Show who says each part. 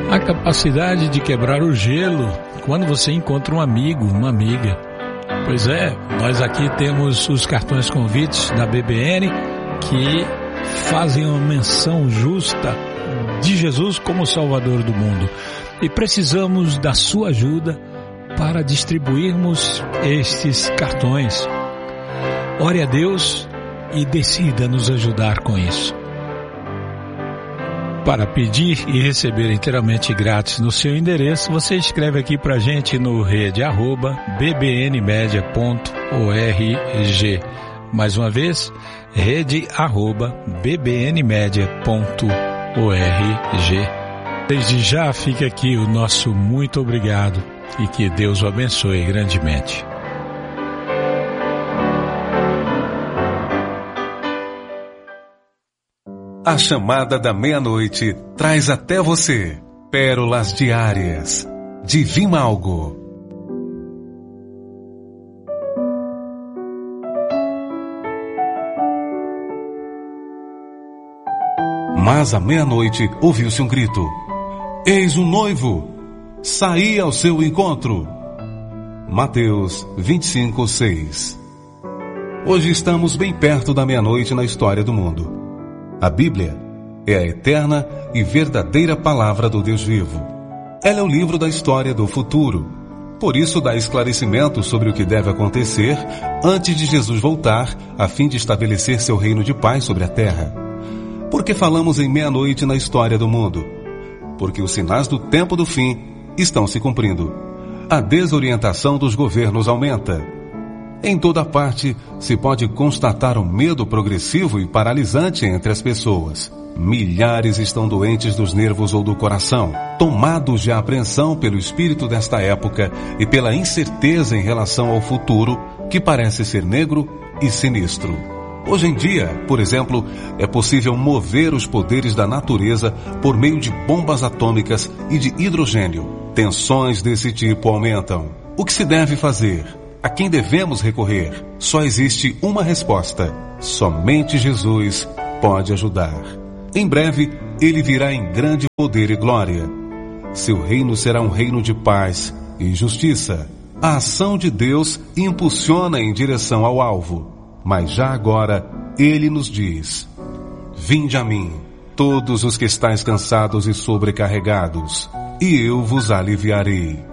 Speaker 1: a capacidade de quebrar o gelo quando você encontra um amigo, uma amiga. Pois é, nós aqui temos os cartões convites da BBN que fazem uma menção justa de Jesus como Salvador do mundo. E precisamos da sua ajuda para distribuirmos estes cartões. Ore a Deus e decida nos ajudar com isso. Para pedir e receber inteiramente grátis no seu endereço, você escreve aqui pra gente no rede@bbnmedia.org. Mais uma vez, rede@bbnmedia.org. Desde já fica aqui o nosso muito obrigado e que Deus o abençoe grandemente.
Speaker 2: A chamada da meia-noite traz até você pérolas diárias de Vimalgo. Mas à meia-noite ouviu-se um grito: Eis o noivo! Saí ao seu encontro! Mateus 25:6. Hoje estamos bem perto da meia-noite na história do mundo. A Bíblia é a eterna e verdadeira palavra do Deus vivo. Ela é o livro da história do futuro. Por isso dá esclarecimento sobre o que deve acontecer antes de Jesus voltar, a fim de estabelecer seu reino de paz sobre a terra. Por que falamos em meia-noite na história do mundo? Porque os sinais do tempo do fim estão se cumprindo. A desorientação dos governos aumenta. Em toda parte se pode constatar um medo progressivo e paralisante entre as pessoas. Milhares estão doentes dos nervos ou do coração, tomados de apreensão pelo espírito desta época e pela incerteza em relação ao futuro, que parece ser negro e sinistro. Hoje em dia, por exemplo, é possível mover os poderes da natureza por meio de bombas atômicas e de hidrogênio. Tensões desse tipo aumentam. O que se deve fazer? A quem devemos recorrer? Só existe uma resposta: somente Jesus pode ajudar. Em breve, ele virá em grande poder e glória. Seu reino será um reino de paz e justiça. A ação de Deus impulsiona em direção ao alvo. Mas já agora, ele nos diz: Vinde a mim, todos os que estáis cansados e sobrecarregados, e eu vos aliviarei.